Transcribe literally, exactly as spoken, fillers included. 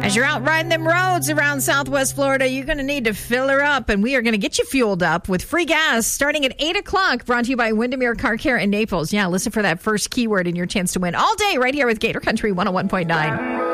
As you're out riding them roads around Southwest Florida, you're going to need to fill her up, and we are going to get you fueled up with free gas starting at eight o'clock, brought to you by Windermere Car Care in Naples. Yeah, listen for that first keyword and your chance to win all day right here with Gator Country one oh one point nine.